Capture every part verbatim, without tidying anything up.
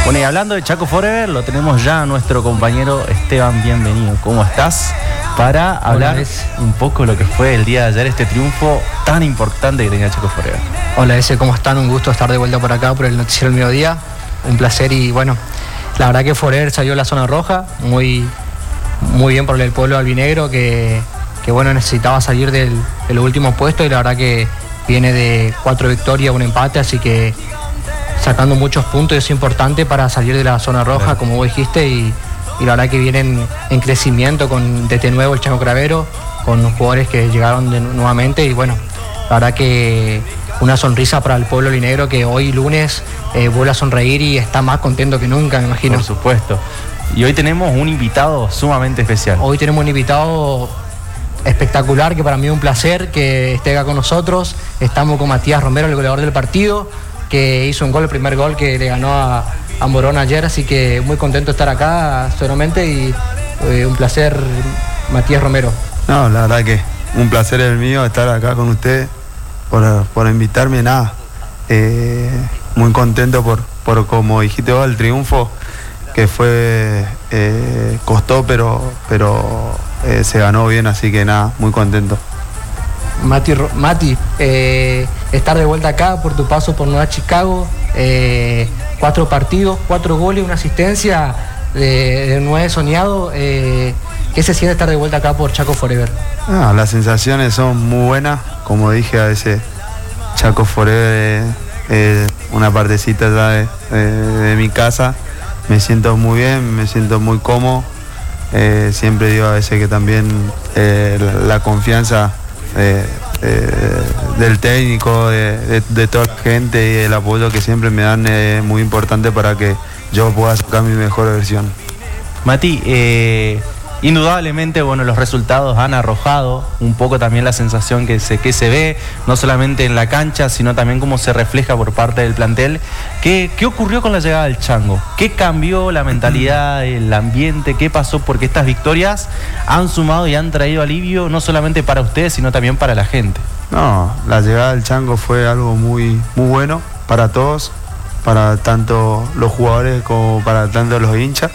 Bueno, y hablando de Chaco Forever, lo tenemos ya a nuestro compañero Esteban. Bienvenido. ¿Cómo estás? Para hablar Hola, un poco de lo que fue el día de ayer, este triunfo tan importante que tenía Chaco Forever. Hola, ese, ¿cómo están? Un gusto estar de vuelta por acá, por el Noticiero del Mediodía. Un placer y bueno, la verdad que Forever salió de la zona roja, muy, muy bien por el pueblo albinegro, que, que bueno, necesitaba salir del, de los últimos puestos y la verdad que viene de cuatro victorias, un empate, así que sacando muchos puntos es importante para salir de la zona roja, claro, como vos dijiste, y, y la verdad que vienen en crecimiento con desde nuevo el Chango Cravero, con jugadores que llegaron de, nuevamente y bueno, la verdad que una sonrisa para el pueblo albinegro que hoy lunes eh, vuelve a sonreír y está más contento que nunca, me imagino. Por supuesto. Y hoy tenemos un invitado sumamente especial. Hoy tenemos un invitado espectacular, que para mí es un placer que esté acá con nosotros. Estamos con Matías Romero, el goleador del partido, que hizo un gol, el primer gol que le ganó a, a Morón ayer, así que muy contento de estar acá solamente y eh, un placer, Matías Romero. No, la verdad que un placer es el mío estar acá con usted, por, por invitarme, nada, eh, muy contento por, por como dijiste vos, el triunfo que fue, eh, costó pero, pero eh, se ganó bien, así que nada, muy contento. Mati, Mati eh, estar de vuelta acá por tu paso por Nueva Chicago, eh, cuatro partidos, cuatro goles, una asistencia de, de nueve soñado. Eh, ¿Qué se siente estar de vuelta acá por Chaco Forever? Ah, las sensaciones son muy buenas, como dije, a veces Chaco Forever es eh, una partecita ya de, de, de mi casa. Me siento muy bien, me siento muy cómodo. Eh, siempre digo a veces que también eh, la, la confianza Eh, eh, del técnico, de, de, de toda la gente y el apoyo que siempre me dan es eh, muy importante para que yo pueda sacar mi mejor versión. Mati, eh, indudablemente, bueno, los resultados han arrojado un poco también la sensación que se, que se ve, no solamente en la cancha, sino también cómo se refleja por parte del plantel. ¿Qué, qué ocurrió con la llegada del Chango? ¿Qué cambió la mentalidad, el ambiente? ¿Qué pasó? Porque estas victorias han sumado y han traído alivio no solamente para ustedes, sino también para la gente. No, la llegada del Chango fue algo muy, muy bueno para todos, para tanto los jugadores como para tanto los hinchas.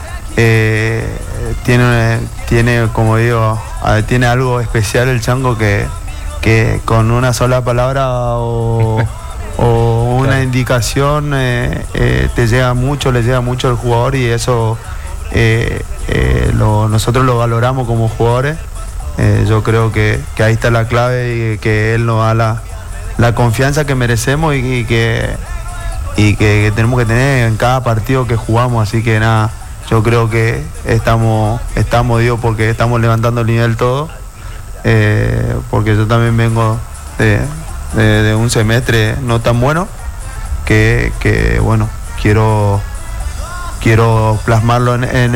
Eh, tiene, tiene, como digo, tiene algo especial el Chango que, que con una sola palabra o, o una claro. indicación eh, eh, te llega mucho, le llega mucho al jugador y eso eh, eh, lo, nosotros lo valoramos como jugadores. Eh, yo creo que, que ahí está la clave y que él nos da la, la confianza que merecemos y, y, que, y que, que tenemos que tener en cada partido que jugamos, así que nada. Yo creo que estamos, estamos digo, porque estamos levantando el nivel todo, eh, porque yo también vengo de, de, de un semestre no tan bueno, que, que bueno, quiero, quiero plasmarlo en, en